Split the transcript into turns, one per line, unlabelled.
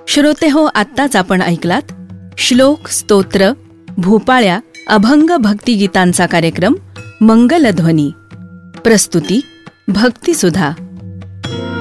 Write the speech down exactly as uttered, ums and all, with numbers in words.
श्रोते हो, आत्ताच आपण ऐकलात श्लोक, स्तोत्र, भूपाळ्या, अभंग भक्तिगीतांचा कार्यक्रम मंगलध्वनी. प्रस्तुती भक्तिसुधा.